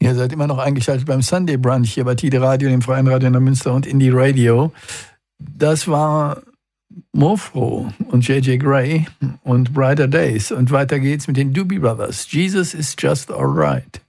Ihr seid immer noch eingeschaltet beim Sunday Brunch hier bei Tide Radio, dem Freien Radio in der Münster und Indie Radio. Das war Mofro und J.J. Gray und Brighter Days. Und weiter geht's mit den Doobie Brothers. Jesus is just alright.